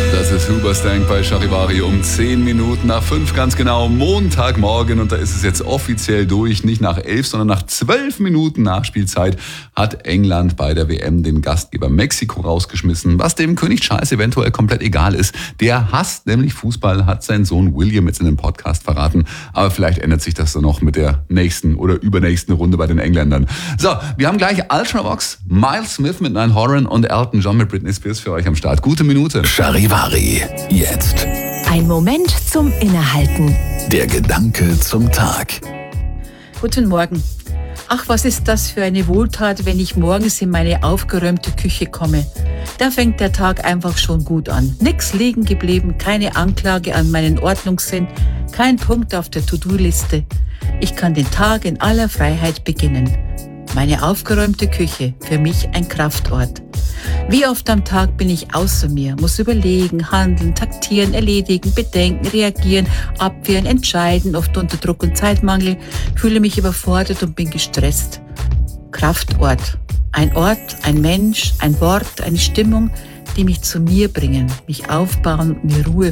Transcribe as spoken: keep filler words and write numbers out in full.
Das ist Hoobastank bei Charivari um zehn Minuten nach fünf, ganz genau, Montagmorgen. Und da ist es jetzt offiziell durch. Nicht nach elf, sondern nach zwölf Minuten Nachspielzeit hat England bei der W M den Gastgeber Mexiko rausgeschmissen. Was dem König Charles eventuell komplett egal ist. Der hasst nämlich Fußball, hat sein Sohn William jetzt in einem Podcast verraten. Aber vielleicht ändert sich das dann noch mit der nächsten oder übernächsten Runde bei den Engländern. So, wir haben gleich Ultravox, Miles Smith mit Niall Horan und Elton John mit Britney Spears für euch am Start. Gute Minute. Charivari, jetzt. Ein Moment zum Innehalten. Der Gedanke zum Tag. Guten Morgen. Ach, was ist das für eine Wohltat, wenn ich morgens in meine aufgeräumte Küche komme. Da fängt der Tag einfach schon gut an. Nix liegen geblieben, keine Anklage an meinen Ordnungssinn, kein Punkt auf der To-Do-Liste. Ich kann den Tag in aller Freiheit beginnen. Meine aufgeräumte Küche, für mich ein Kraftort. Wie oft am Tag bin ich außer mir, muss überlegen, handeln, taktieren, erledigen, bedenken, reagieren, abwehren, entscheiden, oft unter Druck und Zeitmangel, fühle mich überfordert und bin gestresst. Kraftort. Ein Ort, ein Mensch, ein Wort, eine Stimmung, die mich zu mir bringen, mich aufbauen und mir Ruhe